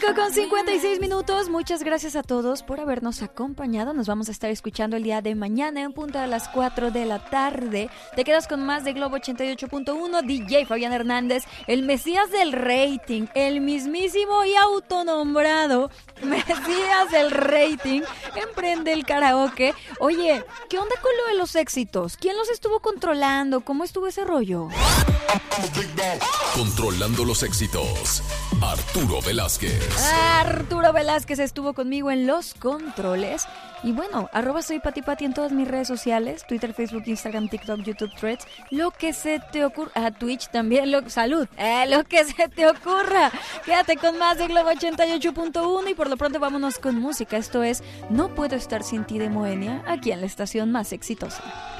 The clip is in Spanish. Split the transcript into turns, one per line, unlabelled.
8:56. Muchas gracias a todos por habernos acompañado. Nos vamos a estar escuchando el día de mañana en punto a las 4 de la tarde. Te quedas con más de Globo 88.1. DJ Fabián Hernández, el mesías del rating, el mismísimo y autonombrado mesías del rating, emprende el karaoke. Oye, ¿qué onda con lo de los éxitos? ¿Quién los estuvo controlando? ¿Cómo estuvo ese rollo?
Controlando los éxitos, Arturo Velázquez.
Arturo Velázquez estuvo conmigo en los controles. Y bueno, @soypatipati en todas mis redes sociales, Twitter, Facebook, Instagram, TikTok, YouTube, Threads, lo que se te ocurra, Twitch también, salud, lo que se te ocurra. Quédate con más de Globo 88.1 y por lo pronto vámonos con música. Esto es No Puedo Estar Sin Ti de Moenia, aquí en la estación más exitosa.